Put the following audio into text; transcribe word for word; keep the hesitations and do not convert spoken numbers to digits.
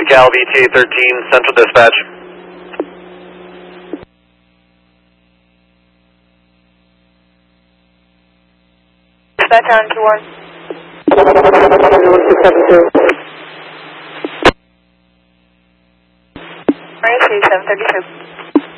Cal V T A thirteen, Central Dispatch. Dispatch on two one. R A C seven thirty-two.